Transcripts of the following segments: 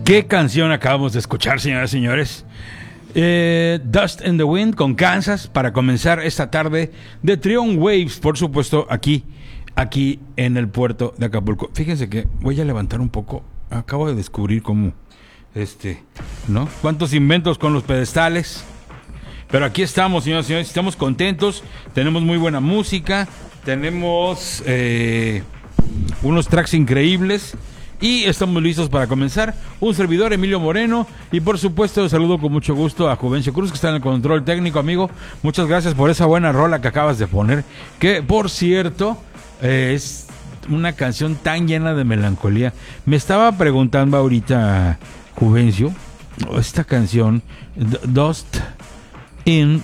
¿Qué canción acabamos de escuchar, señoras y señores? Dust in the Wind con Kansas para comenzar esta tarde de Trion Waves, por supuesto, aquí en el puerto de Acapulco. Fíjense que voy a levantar un poco. Acabo de descubrir cómo, ¿no? Cuántos inventos con los pedestales. Pero aquí estamos, señoras y señores, estamos contentos. Tenemos muy buena música. Tenemos unos tracks increíbles. Y estamos listos para comenzar. Un servidor, Emilio Moreno. Y por supuesto, saludo con mucho gusto a Juvencio Cruz, que está en el control técnico, amigo. Muchas gracias por esa buena rola que acabas de poner. Que, por cierto, es una canción tan llena de melancolía. Me estaba preguntando ahorita, Juvencio, esta canción, Dust in...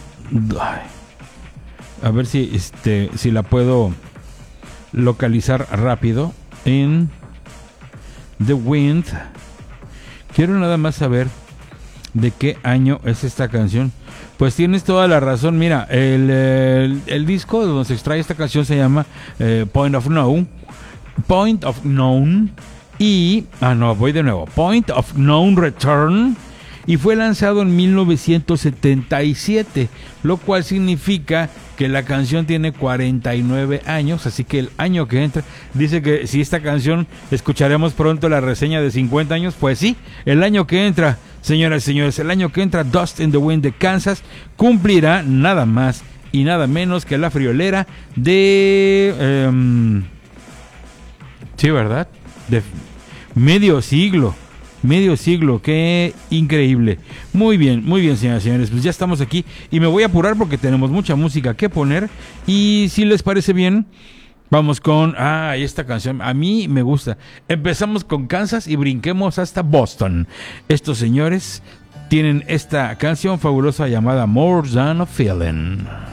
A ver si la puedo localizar rápido. In the Wind. Quiero nada más saber de qué año es esta canción. Pues tienes toda la razón. Mira, el disco de donde se extrae esta canción se llama Point of Known. Y... voy de nuevo. Point of Known Return. Y fue lanzado en 1977, lo cual significa que la canción tiene 49 años, así que el año que entra, dice que si esta canción escucharemos pronto la reseña de 50 años, pues sí, el año que entra, señoras y señores, el año que entra, Dust in the Wind de Kansas cumplirá nada más y nada menos que la friolera de... sí, ¿verdad? De medio siglo, qué increíble. Muy bien, señoras y señores, pues ya estamos aquí y me voy a apurar porque tenemos mucha música que poner. Y si les parece bien, vamos con... esta canción a mí me gusta. Empezamos con Kansas y brinquemos hasta Boston. Estos señores tienen esta canción fabulosa llamada More Than a Feeling.